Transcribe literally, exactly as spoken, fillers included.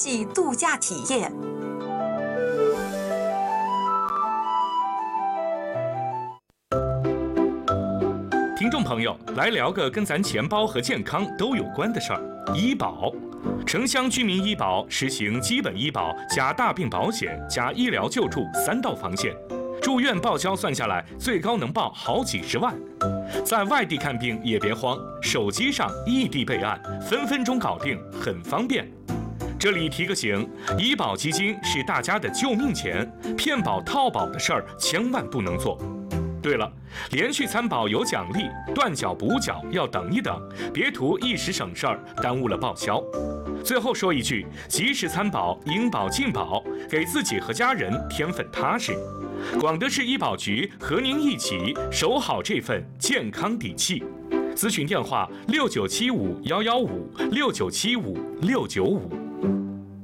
系度假体验。 听众朋友，来聊个跟咱钱包和健康都有关的事儿——医保。城乡居民医保实行基本医保加大病保险加医疗救助三道防线，住院报销算下来，最高能报好几十万。在外地看病也别慌，手机上异地备案，分分钟搞定，很方便。这里提个醒，医保基金是大家的救命钱，骗保套保的事儿千万不能做。对了，连续参保有奖励，断缴补缴要等一等，别图一时省事儿，耽误了报销。最后说一句，及时参保，应保尽保，给自己和家人添份踏实。广德市医保局和您一起守好这份健康底气。咨询电话：六九七五幺幺五六九七五六九五。